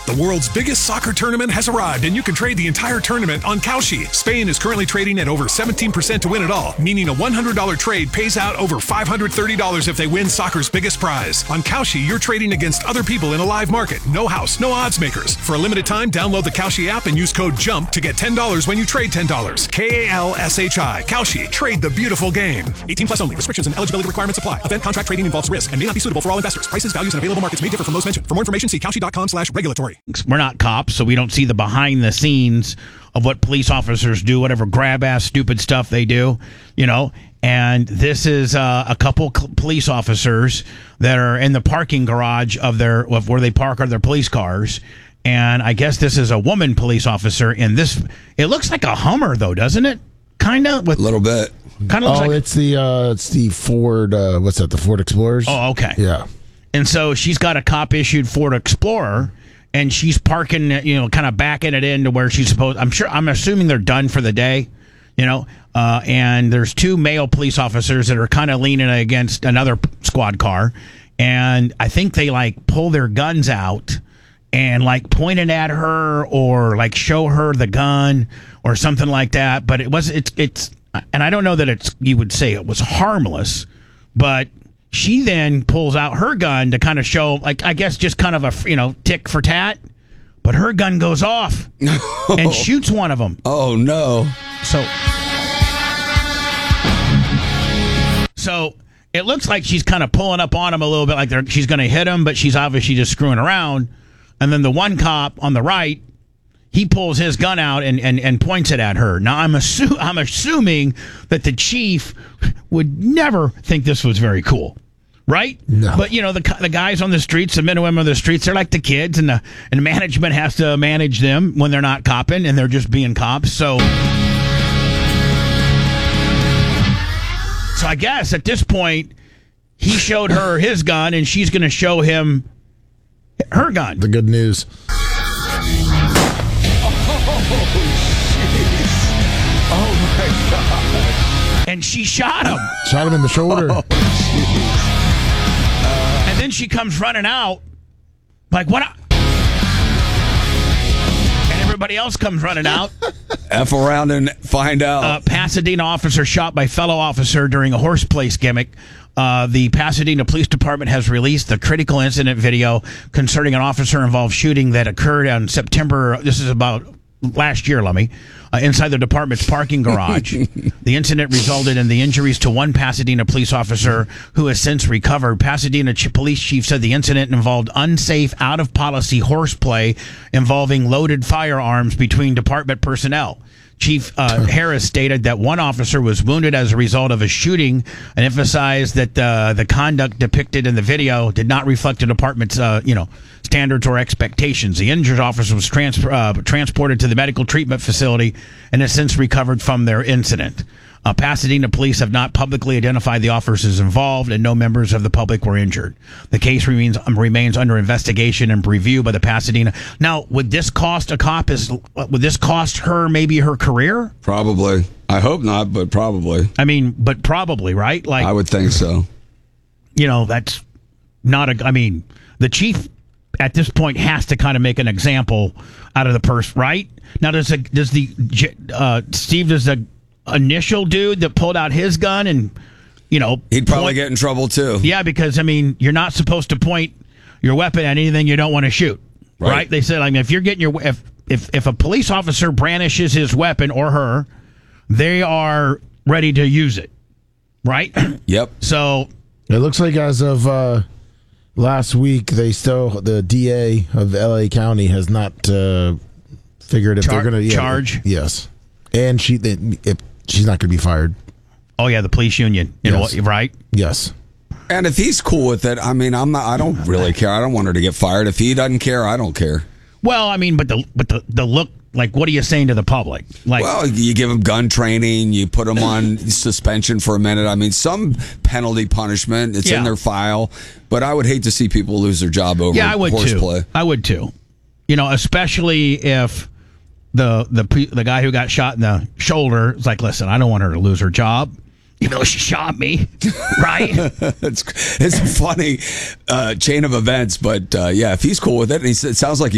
The world's biggest soccer tournament has arrived, and you can trade the entire tournament on Kalshi. Spain is currently trading at over 17% to win it all, meaning a $100 trade pays out over $530 if they win soccer's biggest prize. On Kalshi, you're trading against other people in a live market. No house, no odds makers. For a limited time, download the Kalshi app and use code JUMP to get $10 when you trade $10. Kalshi. Kalshi. Trade the beautiful game. 18 plus only. Restrictions and eligibility requirements apply. Event contract trading involves risk and may not be suitable for all investors. Prices, values, and available markets may differ from those mentioned. For more information, see Kalshi.com/regulatory. We're not cops, so we don't see the behind the scenes of what police officers do, whatever grab-ass stupid stuff they do, you know. And this is a couple police officers that are in the parking garage of where they park their police cars. And I guess this is a woman police officer in this. It looks like a Hummer, though, doesn't it? Kind of. A little bit. Kind of looks like it's the Ford. What's that? The Ford Explorers. Oh, okay. Yeah. And so she's got a cop-issued Ford Explorer, and she's parking, kind of backing it into where she's supposed. I'm assuming they're done for the day, and there's two male police officers that are kind of leaning against another squad car, and I think they pull their guns out and point it at her or show her the gun or something like that. But it's and I don't know that you would say it was harmless, but she then pulls out her gun to kind of show, I guess, just kind of a, tick for tat. But her gun goes off and shoots one of them. Oh, no. So it looks like she's kind of pulling up on him a little bit, like she's going to hit him, but she's obviously just screwing around. And then the one cop on the right, he pulls his gun out and points it at her. Now, I'm assuming that the chief would never think this was very cool. Right? No. But, the guys on the streets, the men and women on the streets, they're like the kids, and management has to manage them when they're not copping, and they're just being cops. So I guess at this point, he showed her his gun, and she's going to show him her gun. The good news. Oh, my God. And she shot him. Shot him in the shoulder. And then she comes running out, what? And everybody else comes running out. F around and find out. Pasadena officer shot by fellow officer during a horse place gimmick. The Pasadena Police Department has released the critical incident video concerning an officer-involved shooting that occurred on September. This is about last year, inside the department's parking garage. The incident resulted in the injuries to one Pasadena police officer who has since recovered. Pasadena police chief said the incident involved unsafe, out-of-policy horseplay involving loaded firearms between department personnel. Chief Harris stated that one officer was wounded as a result of a shooting and emphasized that the conduct depicted in the video did not reflect the department's standards or expectations. The injured officer was transported to the medical treatment facility and has since recovered from their incident. Pasadena police have not publicly identified the officers involved, and no members of the public were injured. The case remains under investigation and review by the Pasadena. Now, would this cost a cop? Would this cost her maybe her career? Probably. I hope not, but probably. But probably, right? I would think so. That's not the chief at this point has to kind of make an example out of the person, right? Now, does the initial dude that pulled out his gun and he'd probably get in trouble too. Yeah, because you're not supposed to point your weapon at anything you don't want to shoot, right? They said if you're getting if a police officer brandishes his weapon or her, they are ready to use it, right? Yep. So it looks like as of last week, the DA of LA County has not figured if they're going to charge. Yes, and she's not going to be fired. Oh yeah, the police union, yes. Right? Yes. I if he's cool with it, I don't really care. I don't want her to get fired. If he doesn't care, I don't care. Well, but the look, what are you saying to the public? Well, you give them gun training, you put them on suspension for a minute. Some penalty punishment, it's in their file. But I would hate to see people lose their job over horseplay. I would too. Especially if the guy who got shot in the shoulder is listen, I don't want her to lose her job. Even though she shot me, right? It's a funny chain of events, but if he's cool with it, and it sounds like